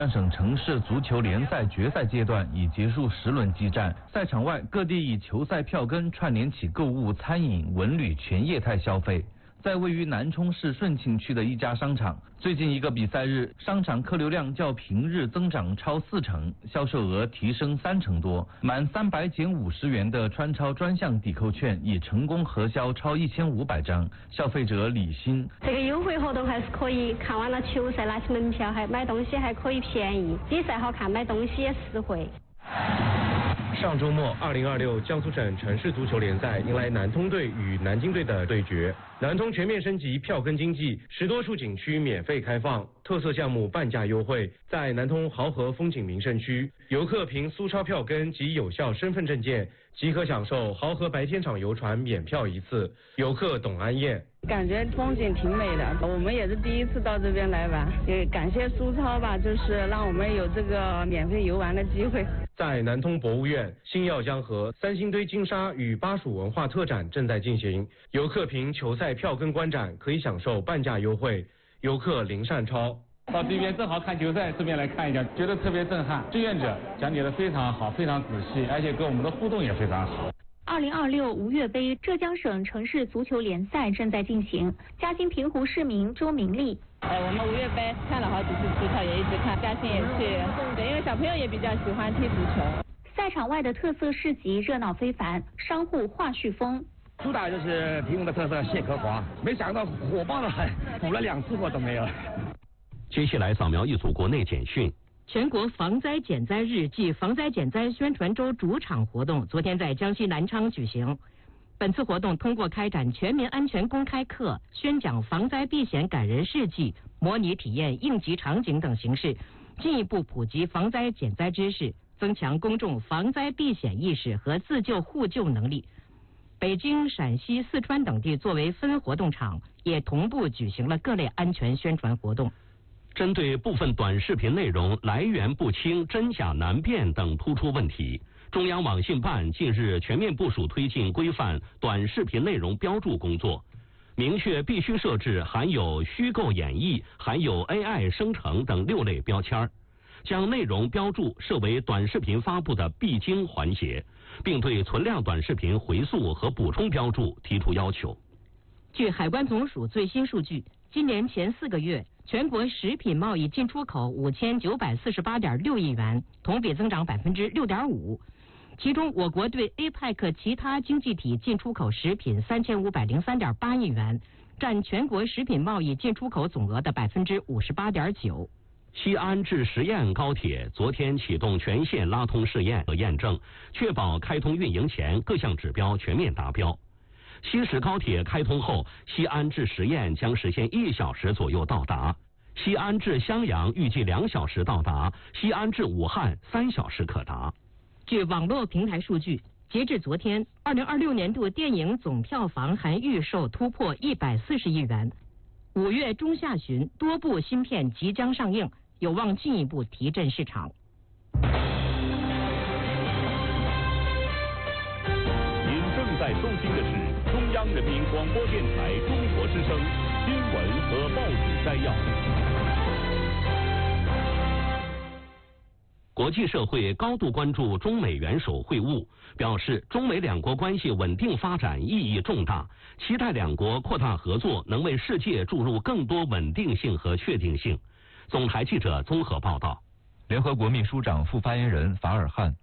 江省城市足球联赛决赛阶段已结束10轮激战，赛场外各地以球赛票根串联起购物、餐饮、文旅全业态消费。在位于南充市顺庆区的一家商场，最近一个比赛日，商场客流量较平日增长超40%，销售额提升30%多。满300减50元的川超专项抵扣券已成功核销超1500张。消费者李欣： 这个优惠活动还是可以，看完了球赛拿起门票，还买东西还可以便宜，比赛好看，买东西也实惠。 上周末，2026江苏省城市足球联赛迎来南通队与南京队的对决。南通全面升级票根经济，10多处景区免费开放，特色项目半价优惠。在南通濠河风景名胜区，游客凭苏钞票根及有效身份证件，即可享受濠河白天场游船免票1次。游客董安燕： 感觉风景挺美的，我们也是第一次到这边来玩，也感谢苏超吧，就是让我们有这个免费游玩的机会。 在南通博物院、星耀江河、三星堆金沙与巴蜀文化特展正在进行，游客凭球赛票根观展可以享受半价优惠。游客林善超： 到这边正好看球赛，顺便来看一下，觉得特别震撼。志愿者讲解的非常好，非常仔细，而且跟我们的互动也非常好。 2026吴越杯浙江省城市足球联赛正在进行，嘉兴平湖市民周明丽： 我们吴越杯看了好几次足球，也一直看，嘉兴也去，对，因为小朋友也比较喜欢踢足球。 赛场外的特色市集热闹非凡，商户话絮风。 主打就是平湖的特色蟹壳滑，没想到火爆得很，补了2次货都没有。 接下来扫描一组国内简讯。 全国防灾减灾日暨防灾减灾宣传周主场活动昨天在江西南昌举行。本次活动通过开展全民安全公开课、宣讲防灾避险感人事迹、模拟体验应急场景等形式，进一步普及防灾减灾知识，增强公众防灾避险意识和自救互救能力。北京、陕西、四川等地作为分活动场，也同步举行了各类安全宣传活动。 针对部分短视频内容来源不清、真假难辨等突出问题，中央网信办近日全面部署推进规范短视频内容标注工作，明确必须设置含有虚构演绎、含有 AI 生成等6类标签，将内容标注设为短视频发布的必经环节，并对存量短视频回溯和补充标注提出要求。 据海关总署最新数据，今年前4个月，全国食品贸易进出口5948.6亿元，同比增长6.5%。其中，我国对 APEC 其他经济体进出口食品3503.8亿元，占全国食品贸易进出口总额的58.9%。 西安至十堰高铁昨天启动全线拉通试验和验证，确保开通运营前各项指标全面达标。西石高铁开通后，西安至十堰将实现1小时左右到达，西安至襄阳预计2小时到达，西安至武汉3小时可达。 据网络平台数据，截至昨天，2026年度电影总票房含预售突破140亿元。5月中下旬，多部新片即将上映，有望进一步提振市场。 您正在收听的是中央人民广播电台中国之声新闻和报纸摘要。 国际社会高度关注中美元首会晤，表示中美两国关系稳定发展意义重大，期待两国扩大合作能为世界注入更多稳定性和确定性。总台记者综合报道。 联合国秘书长副发言人法尔汉：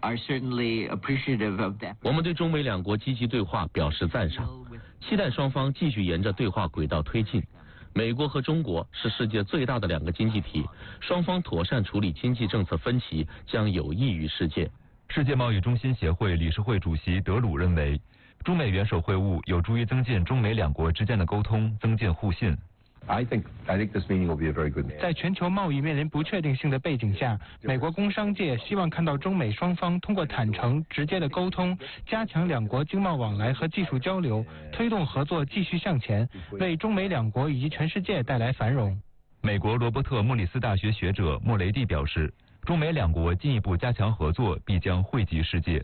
我们对中美两国积极对话表示赞赏，期待双方继续沿着对话轨道推进。美国和中国是世界最大的2个经济体，双方妥善处理经济政策分歧将有益于世界。 世界贸易中心协会理事会主席德鲁认为，中美元首会晤有助于增进中美两国之间的沟通，增进互信。 在全球贸易面临不确定性的背景下，美国工商界希望看到中美双方通过坦诚、直接的沟通，加强两国经贸往来和技术交流，推动合作继续向前，为中美两国以及全世界带来繁荣。 美国罗伯特莫里斯大学学者莫雷蒂表示，中美两国进一步加强合作，必将惠及世界。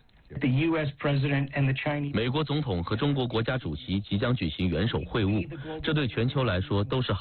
美国总统和中国国家主席即将举行元首会晤，这对全球来说都是好